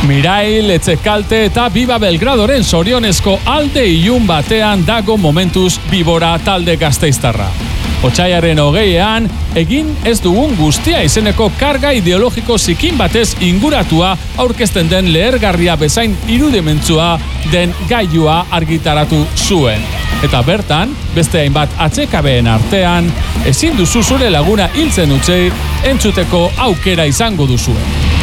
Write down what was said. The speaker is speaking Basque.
Mirail, Etxekalte eta Biba Belgradoren sorionezko alde ilun batean dago momentuz Bibora talde gasteiztarra. Otsaiaren 20ean, egin ez dugun guztia izeneko karga ideologiko zikin batez inguratua aurkezten den lehergarria bezain irudimentzua den gailua argitaratu zuen. Eta bertan, beste hainbat atsekabeen artean, ezin duzu zure laguna hiltzen utzi entzuteko aukera izango duzuen.